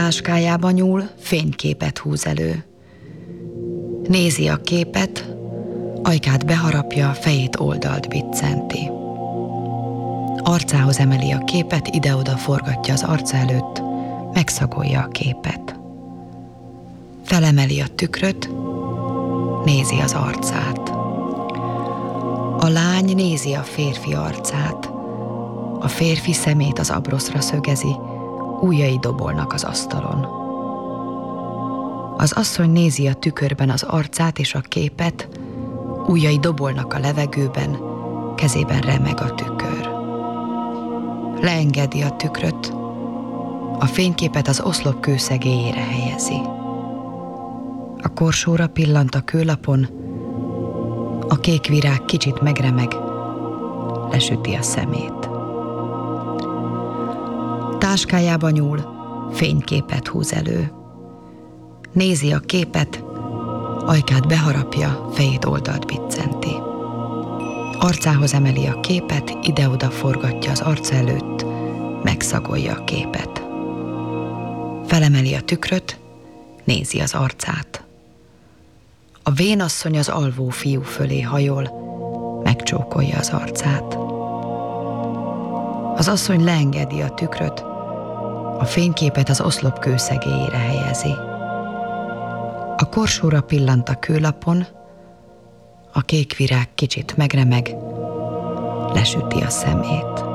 Táskájába nyúl, fényképet húz elő. Nézi a képet, ajkát beharapja, fejét oldalt biccenti. Arcához emeli a képet, ide-oda forgatja az arca előtt, megszagolja a képet. Felemeli a tükröt, nézi az arcát. A lány nézi a férfi arcát. A férfi szemét az abroszra szögezi, ujjai dobolnak az asztalon. Az asszony nézi a tükörben az arcát és a képet, ujjai dobolnak a levegőben, kezében remeg a tükör. Leengedi a tükröt, a fényképet az oszlop kőszegélyére helyezi. A korsóra pillant a kőlapon, a kék virág kicsit megremeg, lesüti a szemét. Táskájába nyúl, fényképet húz elő. Nézi a képet, ajkát beharapja, fejét oldalt biccenti. Arcához emeli a képet, ide-oda forgatja az arca előtt, megszagolja a képet. Felemeli a tükröt, nézi az arcát. A vénasszony az alvó fiú fölé hajol, megcsókolja az arcát. Az asszony leengedi a tükröt, a fényképet az oszlop kőszegélyére helyezi. A korsóra pillant a kőlapon, a kék virág kicsit megremeg, lesüti a szemét.